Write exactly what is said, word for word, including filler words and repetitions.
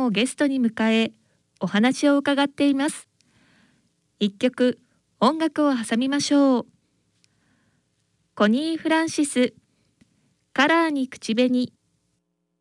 をゲストに迎えお話を伺っています。一曲音楽を挟みましょう。コニー・フランシス、カラーに口紅。